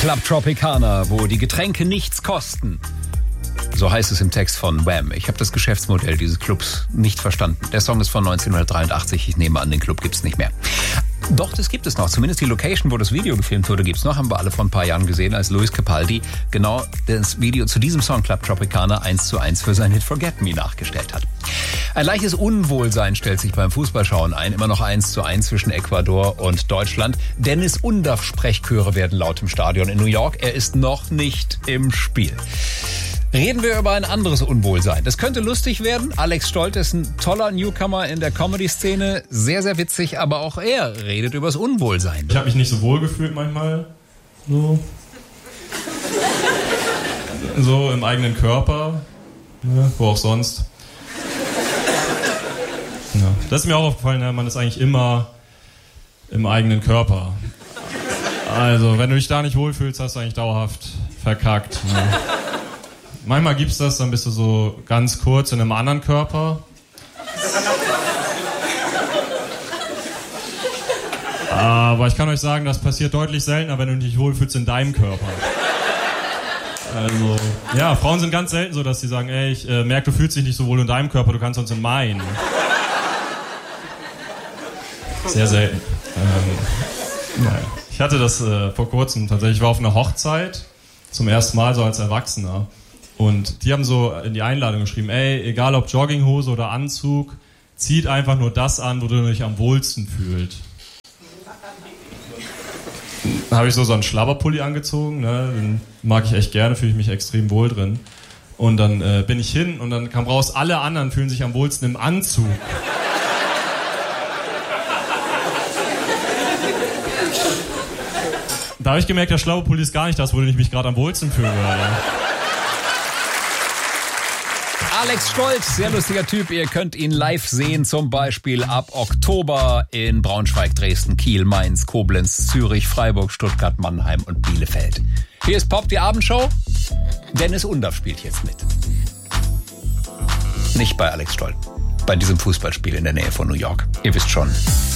Club Tropicana, wo die Getränke nichts kosten. So heißt es im Text von Wham. Ich habe das Geschäftsmodell dieses Clubs nicht verstanden. Der Song ist von 1983. Ich nehme an, den Club gibt's nicht mehr. Doch, das gibt es noch. Zumindest die Location, wo das Video gefilmt wurde, gibt's noch. Haben wir alle vor ein paar Jahren gesehen, als Luis Capaldi genau das Video zu diesem Song Club Tropicana 1:1 für seinen Hit Forget Me nachgestellt hat. Ein leichtes Unwohlsein stellt sich beim Fußballschauen ein. Immer noch 1:1 zwischen Ecuador und Deutschland. Dennis Undaff Sprechchöre werden laut im Stadion in New York. Er ist noch nicht im Spiel. Reden wir über ein anderes Unwohlsein. Das könnte lustig werden. Alex Stolt ist ein toller Newcomer in der Comedy-Szene. Sehr, sehr witzig, aber auch er redet über das Unwohlsein. Ich habe mich nicht so wohl gefühlt manchmal. So im eigenen Körper. Ja, wo auch sonst. Ja. Das ist mir auch aufgefallen, ja, man ist eigentlich immer im eigenen Körper. Also, wenn du dich da nicht wohlfühlst, hast du eigentlich dauerhaft verkackt. Ja. Manchmal gibt's das, dann bist du so ganz kurz in einem anderen Körper. Aber ich kann euch sagen, das passiert deutlich seltener, wenn du dich wohlfühlst in deinem Körper. Also, ja, Frauen sind ganz selten so, dass sie sagen, ey, ich merke, du fühlst dich nicht so wohl in deinem Körper, du kannst uns in meinen. Sehr selten. Naja. Ich hatte das vor kurzem tatsächlich, ich war auf einer Hochzeit, zum ersten Mal so als Erwachsener. Und die haben so in die Einladung geschrieben, ey, egal ob Jogginghose oder Anzug, zieht einfach nur das an, wo du dich am wohlsten fühlst. Da habe ich so einen Schlabberpulli angezogen, ne? Den mag ich echt gerne, fühle ich mich extrem wohl drin. Und dann bin ich hin und dann kam raus, alle anderen fühlen sich am wohlsten im Anzug. Da habe ich gemerkt, der Schlabberpulli ist gar nicht das, wo ich mich gerade am wohlsten fühle. Alex Stolz, sehr lustiger Typ. Ihr könnt ihn live sehen, zum Beispiel ab Oktober in Braunschweig, Dresden, Kiel, Mainz, Koblenz, Zürich, Freiburg, Stuttgart, Mannheim und Bielefeld. Hier ist Pop, die Abendshow. Dennis Undaff spielt jetzt mit. Nicht bei Alex Stolz, bei diesem Fußballspiel in der Nähe von New York. Ihr wisst schon.